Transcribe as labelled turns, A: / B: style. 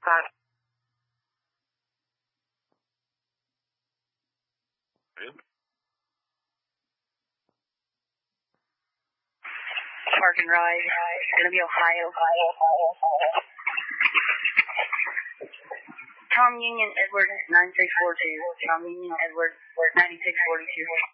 A: 5. Park and ride. Gonna be Ohio. Tom Union Edward 9642. Tom Union Edward 9642.